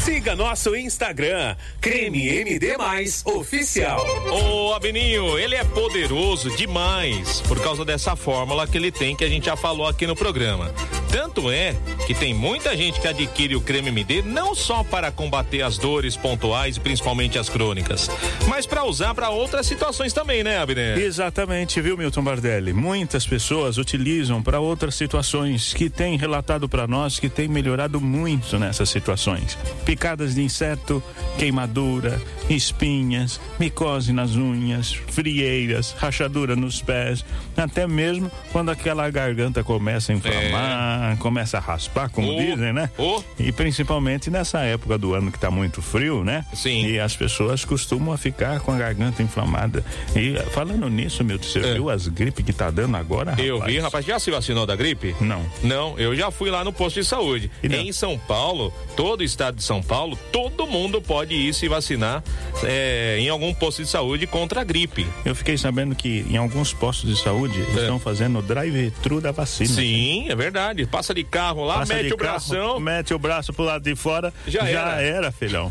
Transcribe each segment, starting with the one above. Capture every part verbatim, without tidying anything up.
Siga nosso Instagram, Creme M D mais Oficial. Ô, Abeninho, ele é poderoso demais por causa dessa fórmula que ele tem, que a gente já falou aqui no programa. Tanto é que tem muita gente que adquire o Creme M D não só para combater as dores pontuais, principalmente as crônicas, mas para usar para outras situações também, né, Abner? Exatamente, viu, Milton Bardelli? Muitas pessoas utilizam para outras situações que têm relatado para nós que tem melhorado muito nessas situações. Picadas de inseto, queimadura, espinhas, micose nas unhas, frieiras, rachadura nos pés, até mesmo quando aquela garganta começa a inflamar, é. começa a raspar, como oh, dizem, né? Oh. E principalmente nessa época do ano que tá muito frio, né? Sim. E as pessoas costumam ficar com a garganta inflamada. E falando nisso, Milton, você é. viu as gripes que tá dando agora, rapaz? Eu vi, rapaz. Já se vacinou da gripe? Não. Não, eu já fui lá no posto de saúde. Em São Paulo, todo o estado de São Paulo, todo mundo pode ir se vacinar é, em algum posto de saúde contra a gripe. Eu fiquei sabendo que em alguns postos de saúde é. estão fazendo o drive-thru da vacina. Sim, é verdade. Passa de carro lá, Passa mete o carro, bração. Mete o braço pro lado de fora. Já, já era. era, filhão.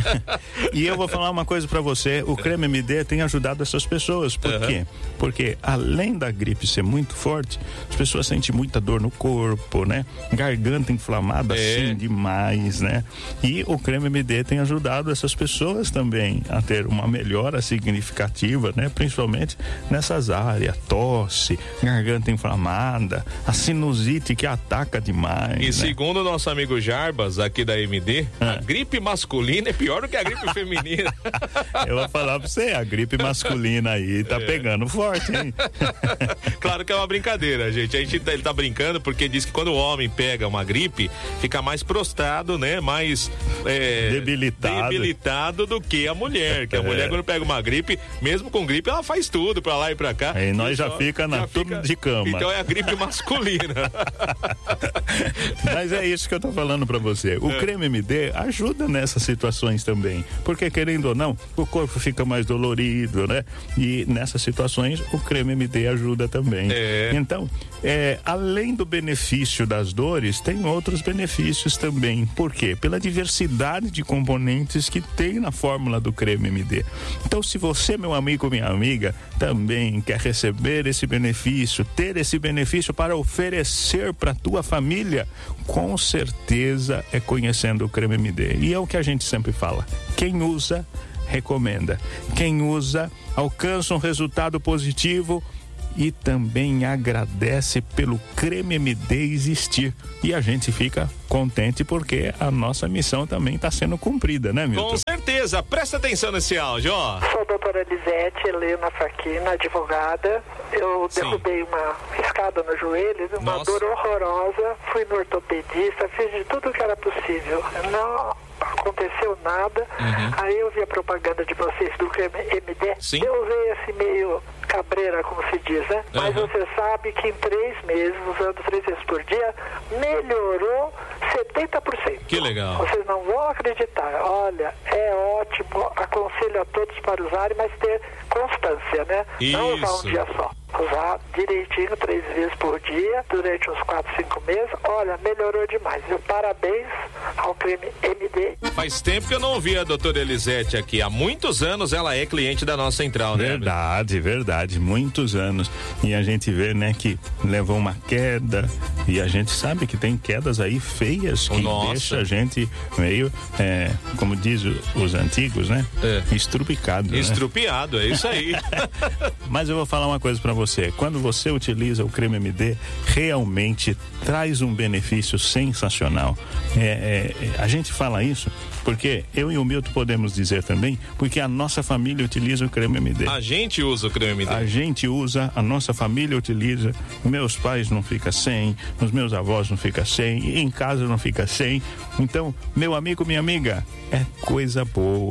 E eu vou falar uma coisa pra você. O Creme M D tem ajudado essas pessoas. Por uhum. quê? Porque além da gripe ser muito forte, as pessoas sentem muita dor no corpo, né? Garganta inflamada, é. assim, demais, né? E o Creme M D tem ajudado essas pessoas também a ter uma melhora significativa, né? Principalmente nessas áreas, tosse, garganta inflamada, a sinusite que ataca demais. E né? segundo o nosso amigo Jarbas, aqui da M D, ah. a gripe masculina é pior do que a gripe feminina. Eu vou falar pra você, a gripe masculina aí tá é. pegando forte, hein? Claro que é uma brincadeira, gente. A gente tá, ele tá brincando porque diz que quando o homem pega uma gripe, fica mais prostrado, né? Mais é, debilitado. debilitado do que a mulher. Que a é. mulher, quando pega uma gripe, mesmo com gripe, ela faz tudo pra lá e pra cá. E nós já fica na turma de cama. Então é a gripe masculina. Mas é isso que eu tô falando pra você. O é. Creme M D ajuda nessas situações também. Porque, querendo ou não, o corpo fica mais dolorido, né? E nessas situações, o Creme M D ajuda também. É. Então, é, além do benefício das dores, tem outros benefícios também. Por quê? Pela diversidade de componentes que tem na fórmula do Creme M D. Então, se você, meu amigo, minha amiga, também quer receber esse benefício, ter esse benefício para oferecer para tua família, com certeza é conhecendo o Creme M D. E é o que a gente sempre fala. Quem usa, recomenda. Quem usa, alcança um resultado positivo e também agradece pelo Creme M D existir. E a gente fica contente porque a nossa missão também está sendo cumprida, né, Milton? Com certeza. Presta atenção nesse áudio, ó. Sou a doutora Elisete Helena Faquina, advogada. Eu Sim. derrubei uma escada no joelho, uma Nossa. dor horrorosa. Fui no ortopedista, fiz de tudo que era possível. Não aconteceu nada. Uhum. Aí eu vi a propaganda de vocês do Creme M D. Sim. Eu usei esse meio cabreira, como se diz, né? Uhum. Mas você sabe que em três meses, usando três vezes por dia, melhorou setenta por cento. Que legal. Vocês não vão acreditar. Olha, é ótimo, aconselho a todos para usarem, mas ter constância, né? Isso. Não usar um dia só. Usar direitinho, três vezes por dia, durante uns quatro, cinco meses. Olha, melhorou demais. Meu parabéns ao Creme M D. Faz tempo que eu não ouvi a doutora Elisete aqui. Há muitos anos ela é cliente da nossa central, né? Verdade, verdade. Muitos anos. E a gente vê, né, que levou uma queda. E a gente sabe que tem quedas aí feias que Nossa. deixa a gente meio, é, como diz os antigos, né? É. Estrupicado. Estrupiado, né? É isso aí. Mas eu vou falar uma coisa pra você. Quando você utiliza o Creme M D, realmente traz um benefício sensacional. É, é, a gente fala isso porque eu e o Milton podemos dizer também, porque a nossa família utiliza o Creme M D. A gente usa o Creme M D. A gente usa, a nossa família utiliza, meus pais não ficam sem, os meus avós não ficam sem, em casa não fica sem. Então, meu amigo, minha amiga, é coisa boa.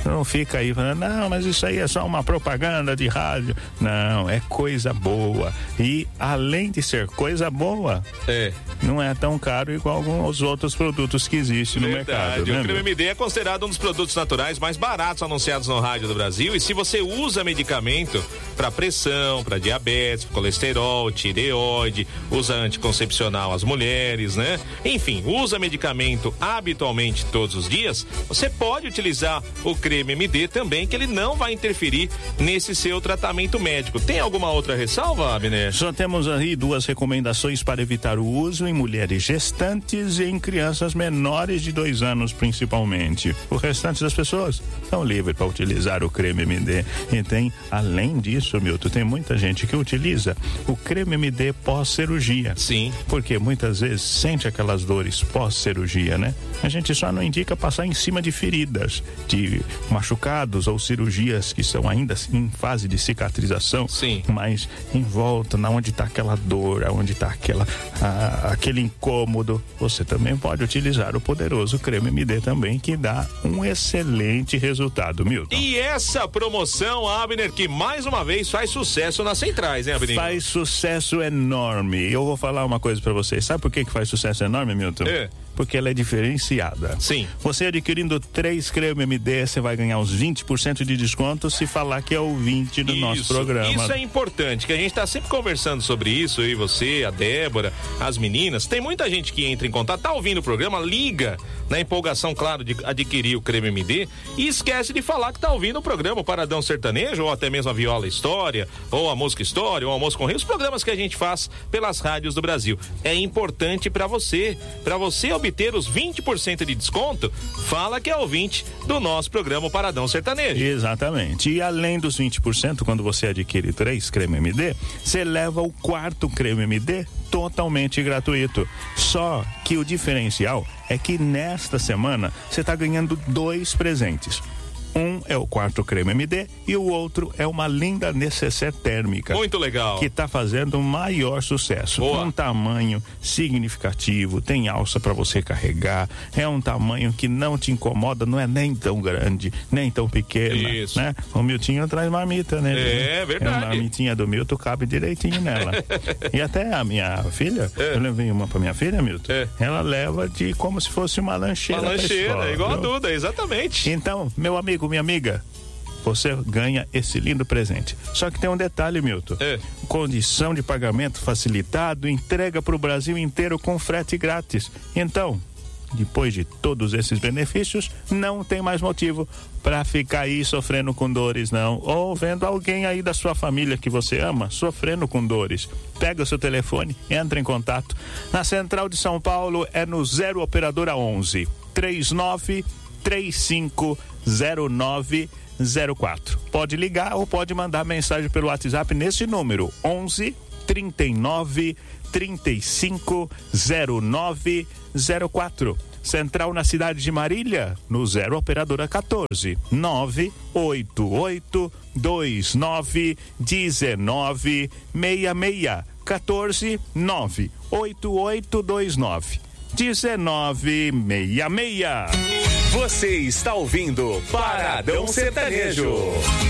Não fica aí falando, não, mas isso aí é só uma propaganda de rádio. Não, é coisa boa. E além de ser coisa boa, é. não é tão caro igual alguns outros produtos que existem no Verdade. mercado. O Creme M D é considerado um dos produtos naturais mais baratos anunciados no rádio do Brasil. E se você usa medicamento para pressão, para diabetes, pra colesterol, tireoide, usa anticoncepcional às mulheres, né? Enfim, usa medicamento habitualmente todos os dias, você pode utilizar o Creme M D também, que ele não vai interferir nesse seu tratamento médico. Tem alguma outra ressalva, Abner? Só temos aí duas recomendações para evitar o uso em mulheres gestantes e em crianças menores de dois anos, principalmente. O restante das pessoas estão livres para utilizar o Creme M D. E tem, além disso, Milton, tem muita gente que utiliza o Creme M D pós-cirurgia. Sim. Porque muitas vezes sente aquelas dores pós-cirurgia, né? A gente só não indica passar em cima de feridas, de machucados ou cirurgias que estão ainda em fase de cicatrização. Sim. Mas em volta, na onde está aquela dor, onde está aquela, ah, aquele incômodo, você também pode utilizar o poderoso Creme M D também, que dá um excelente resultado, Milton. E essa promoção, Abner, que mais uma vez faz sucesso nas centrais, hein, Abner? Faz sucesso enorme. Eu vou falar uma coisa pra vocês. Sabe por que que faz sucesso enorme, Milton? É. Porque ela é diferenciada. Sim. Você adquirindo três creme M D, você vai ganhar uns vinte por cento de desconto se falar que é ouvinte do isso, nosso programa. Isso é importante, que a gente tá sempre conversando sobre isso, eu e você, a Débora, as meninas. Tem muita gente que entra em contato, tá ouvindo o programa, liga na empolgação, claro, de adquirir o creme M D e esquece de falar que tá ouvindo o programa o Paradão Sertanejo, ou até mesmo a Viola História, ou a Música História, ou o Almoço com Rio, os programas que a gente faz pelas rádios do Brasil. É importante pra você, pra você obter os vinte por cento de desconto, fala que é ouvinte do nosso programa Paradão Sertanejo. Exatamente. E além dos vinte por cento, quando você adquire três creme M D, você leva o quarto creme M D totalmente gratuito. Só que o diferencial é que nesta semana você está ganhando dois presentes. Um é o quarto creme M D e o outro é uma linda necessaire térmica. Muito legal. Que está fazendo o maior sucesso. Boa. Um tamanho significativo, tem alça para você carregar, é um tamanho que não te incomoda, não é nem tão grande, nem tão pequena. Isso. Né? O Miltinho traz marmita, né? É verdade. A marmitinha do Milton cabe direitinho nela. E até a minha filha, é. eu levei uma para minha filha, Milton, é. ela leva de como se fosse uma lancheira. Uma lancheira, escola, igual viu? a Duda, exatamente. Então, meu amigo, minha amiga, você ganha esse lindo presente. Só que tem um detalhe, Milton. É. Condição de pagamento facilitado, entrega para o Brasil inteiro com frete grátis. Então, depois de todos esses benefícios, não tem mais motivo para ficar aí sofrendo com dores, não. Ou vendo alguém aí da sua família que você ama sofrendo com dores. Pega o seu telefone, entra em contato. Na Central de São Paulo é no zero operadora onze, trinta e nove, trinta e cinco, zero nove zero quatro. Pode ligar ou pode mandar mensagem pelo WhatsApp nesse número: onze, trinta e nove, trinta e cinco, zero nove zero quatro. Central na cidade de Marília, no zero operadora quatorze, nove oito oito, dois nove, um nove seis seis. quatorze, nove oito oito, dois nove, um nove seis seis. Você está ouvindo Paradão Sertanejo.